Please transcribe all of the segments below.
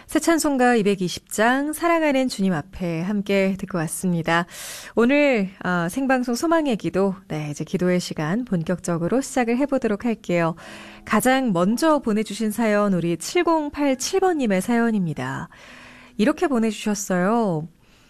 새 찬송가 220장 사랑하는 주님 앞에 함께 듣고 왔습니다. 오늘 생방송 소망의 기도, 이제 기도의 시간 본격적으로 시작을 해보도록 할게요. 가장 먼저 보내주신 사연 우리 7087번님의 사연입니다. 이렇게 보내주셨어요.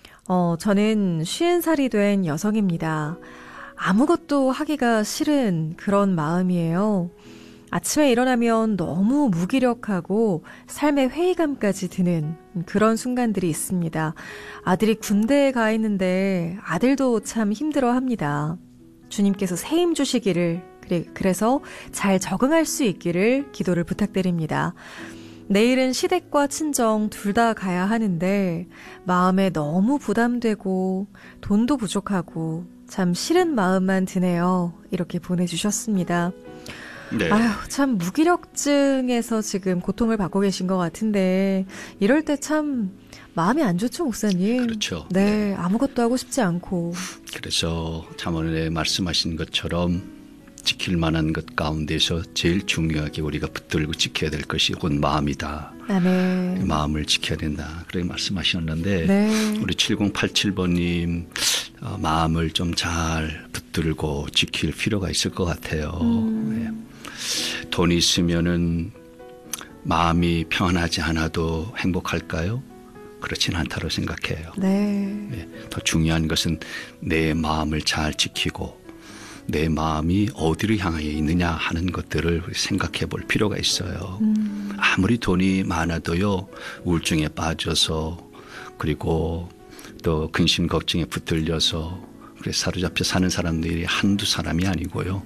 저는 50살이 된 여성입니다. 아무것도 하기가 싫은 그런 마음이에요. 아침에 일어나면 너무 무기력하고 삶의 회의감까지 드는 그런 순간들이 있습니다. 아들이 군대에 가 있는데 아들도 참 힘들어합니다. 주님께서 새 힘 주시기를, 그래서 잘 적응할 수 있기를 기도를 부탁드립니다. 내일은 시댁과 친정 둘 다 가야 하는데 마음에 너무 부담되고 돈도 부족하고 참 싫은 마음만 드네요. 이렇게 보내주셨습니다. 네. 아휴, 참 무기력증에서 지금 고통을 받고 계신 것 같은데 이럴 때 참 마음이 안 좋죠, 목사님? 그렇죠. 네, 아무것도 하고 싶지 않고. 그래서 잠언에 말씀하신 것처럼 지킬 만한 것 가운데서 제일 중요하게 우리가 붙들고 지켜야 될 것이 곧 마음이다. 아멘. 마음을 지켜야 된다. 그렇게 말씀하셨는데 네. 우리 7087번님 마음을 좀 잘 붙들고 지킬 필요가 있을 것 같아요. 네. 돈이 있으면은 마음이 평안하지 않아도 행복할까요? 그렇진 않다고 생각해요. 네. 네. 더 중요한 것은 내 마음을 잘 지키고 내 마음이 어디로 향해 있느냐 하는 것들을 생각해 볼 필요가 있어요. 아무리 돈이 많아도요, 우울증에 빠져서 그리고 또 근심 걱정에 붙들려서 사로잡혀 사는 사람들이 한두 사람이 아니고요.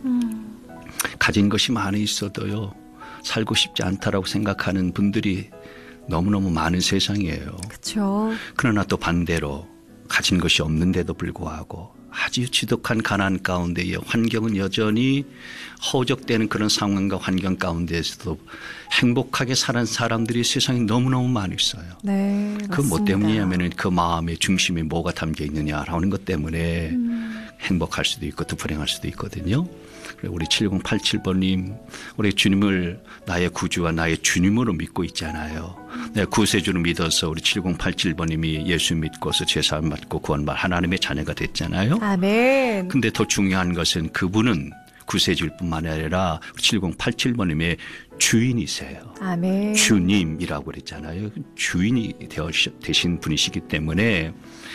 가진 것이 많이 있어도요, 살고 싶지 않다라고 생각하는 분들이 너무너무 많은 세상이에요. 그렇죠. 그러나 또 반대로 가진 것이 없는데도 불구하고 아주 지독한 가난 가운데의 환경은 여전히 허우적대는 그런 상황과 환경 가운데에서도 행복하게 사는 사람들이 세상에 너무너무 많이 있어요. 네, 그 뭐 때문이냐면 그 마음의 중심에 뭐가 담겨 있느냐라는 것 때문에 행복할 수도 있고 또 불행할 수도 있거든요. 우리 7087번님, 우리 주님을 나의 구주와 나의 주님으로 믿고 있잖아요. 내가 구세주를 믿어서 우리 7087번님이 예수 믿고서 제사를 받고 구원받아 하나님의 자녀가 됐잖아요. 아멘. 근데 더 중요한 것은 그분은 구세주일 뿐만 아니라 7087번님의 주인이세요. 아멘. 주님이라고 그랬잖아요. 주인이 되신 분이시기 때문에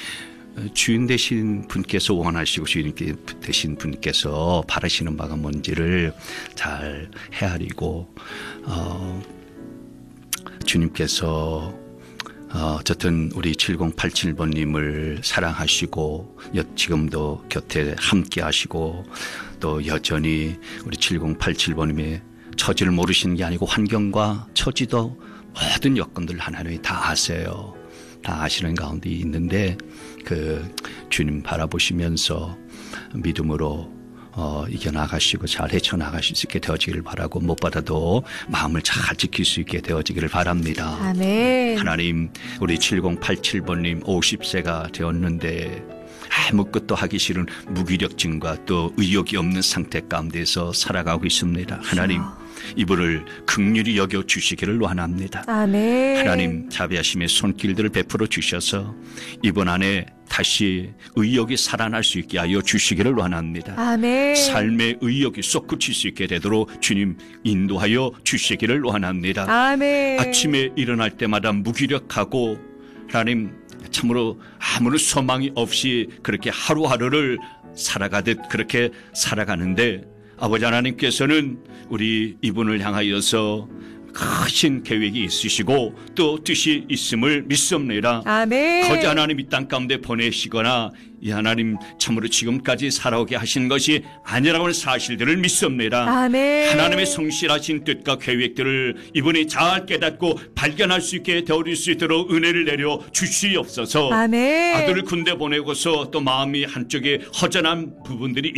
주인 되신 분께서 원하시고 주인 되신 분께서 바라시는 바가 뭔지를 잘 헤아리고 주님께서 어쨌든 우리 7087번님을 사랑하시고 지금도 곁에 함께 하시고 또 여전히 우리 7087번님의 처지를 모르시는 게 아니고 환경과 처지도 모든 여건들 하나님이 다 아세요. 다 아시는 가운데 있는데 그 주님 바라보시면서 믿음으로 이겨나가시고 잘 헤쳐나가실 수 있게 되어지기를 바라고 무엇보다도 마음을 잘 지킬 수 있게 되어지기를 바랍니다. 아멘. 하나님, 우리 7087번님 50세가 되었는데 아무것도 하기 싫은 무기력증과 또 의욕이 없는 상태 가운데서 살아가고 있습니다. 하나님, 이분을 긍휼히 여겨 주시기를 원합니다. 아멘. 하나님, 자비하심의 손길들을 베풀어 주셔서 이분 안에 다시 의욕이 살아날 수 있게 하여 주시기를 원합니다. 아멘. 삶의 의욕이 솟구칠 수 있게 되도록 주님 인도하여 주시기를 원합니다. 아멘. 아침에 일어날 때마다 무기력하고 하나님 참으로 아무런 소망이 없이 그렇게 하루하루를 살아가듯 그렇게 살아가는데 아버지 하나님께서는 우리 이분을 향하여서 크신 계획이 있으시고 또 뜻이 있음을 믿습니다. 아멘. 거지 하나님 이 땅 가운데 보내시거나 이 하나님 참으로 지금까지 살아오게 하신 것이 아니라는 사실들을 믿습니다. 아멘. 하나님의 성실하신 뜻과 계획들을 이분이 잘 깨닫고 발견할 수 있게 되어줄 수 있도록 은혜를 내려 주시옵소서. 아멘. 아들을 군대 보내고서 또 마음이 한쪽에 허전한 부분들이